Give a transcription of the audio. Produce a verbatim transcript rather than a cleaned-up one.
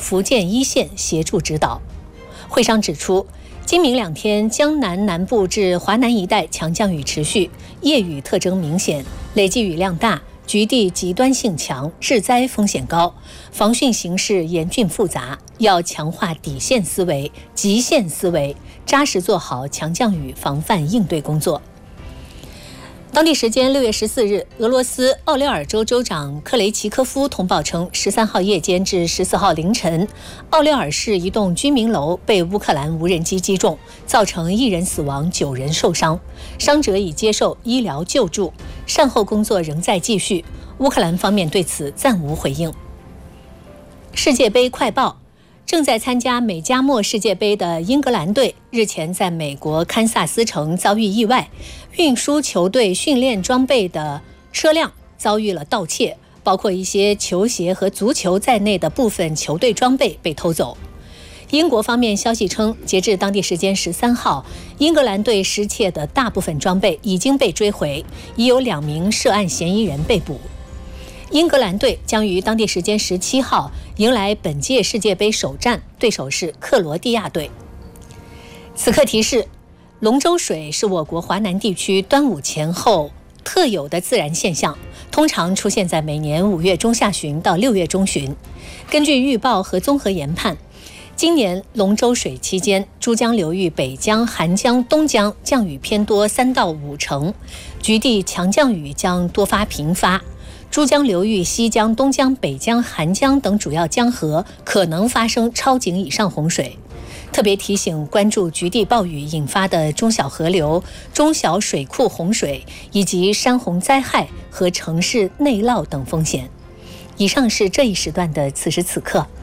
福建一线协助指导。会上指出，今明两天江南南部至华南一带强降雨持续，夜雨特征明显，累计雨量大，局地极端性强，致灾风险高，防汛形势严峻复杂，要强化底线思维、极限思维，扎实做好强降雨防范应对工作。当地时间六月十四日，俄罗斯奥列尔州州长克雷奇科夫通报称，十三号夜间至十四号凌晨，奥列尔市一栋居民楼被乌克兰无人机击中，造成一人死亡、九人受伤，伤者已接受医疗救助，善后工作仍在继续。乌克兰方面对此暂无回应。世界杯快报。正在参加美加墨世界杯的英格兰队日前在美国堪萨斯城遭遇意外，运输球队训练装备的车辆遭遇了盗窃，包括一些球鞋和足球在内的部分球队装备被偷走。英国方面消息称，截至当地时间十三号，英格兰队失窃的大部分装备已经被追回，已有两名涉案嫌疑人被捕。英格兰队将于当地时间十七号迎来本届世界杯首战，对手是克罗地亚队。此刻提示，龙舟水是我国华南地区端午前后特有的自然现象，通常出现在每年五月中下旬到六月中旬。根据预报和综合研判，今年龙舟水期间，珠江流域北江、韩江、东江降雨偏多三到五成，局地强降雨将多发频发。珠江流域西江、东江、北江、韩江等主要江河可能发生超警以上洪水，特别提醒关注局地暴雨引发的中小河流、中小水库洪水以及山洪灾害和城市内涝等风险。以上是这一时段的此时此刻。